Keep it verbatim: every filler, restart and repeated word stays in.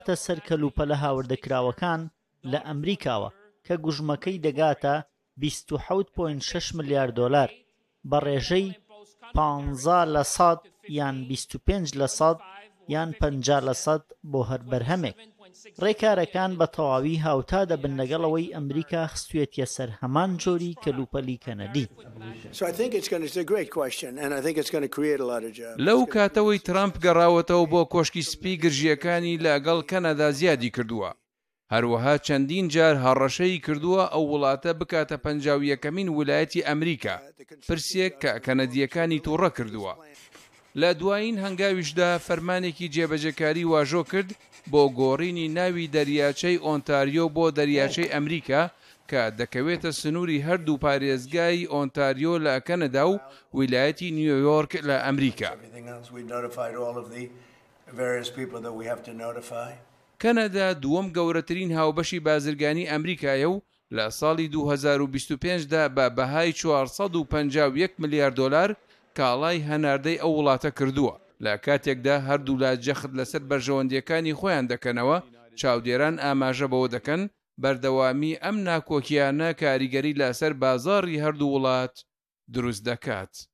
تە سەر کەلوپەلە هاوردەکراوەکان لە ئەمریکاوە کە گوژمەکەی دەگاتە بیست و حەوت پۆینت شەش ملیار دۆلار بە ڕێژەی پانزە لە سەد یان بیست و پێنج لە سەد یان پەنجا لە سەد بۆ هەر بەرهەمێک. ڕێکارەکان بە تەواوی هاوتا دەبن لەگەڵەوەی ئەمریکا خستوێتیە سەر هەمان جۆری کەلوپەلی کەنەدی. لەو کاتەوەی ترامپ گەڕاوەتەوە بۆ کۆشکی سپی گرژیەکانی لەگەڵ کەنەدا زیادی کردووە. هەروەها چەندین جار هەڕەشەی کردووە ئەو وڵاتە بکاتە پەنجاو یەکەمین ویلایەتی ئەمریکا، پرسێک کە کەنەدیەکانی تووڕە کردووە. لە دوایین هەنگاویشدا فەرمانێکی جێبەجێکاری واژۆ کرد بۆ گۆڕینی ناوی دەریاچەی ئۆنتاریۆ بۆ دەریاچەی ئەمریکا کە دەکەوێتە سنووری هەردوو پارێزگای ئۆنتاریۆ لە کەنەدا و ویلایەتی نیویۆرک لە ئەمریکا. کەنەدا دووەم گەورەترین هاوبەشی بازرگانی ئەمریکایە و لە ساڵی دوو هەزار و بیست و پێنجدا بە بەهای چوارسەد و پەنجا و یەک ملیار دۆلار کاڵای هەناردەی ئەو وڵاتە کردووە. لە کاتێکدا هەردوو لا جەخت لەسەر بەرژەوەندیەکانی خۆیان دەکەنەوە، چاودێران ئاماژە بەوە دەکەن بەردەوامی ئەم ناکۆکیانە کاریگەری لەسەر بازاڕی هەردوو وڵات دروست دەکات.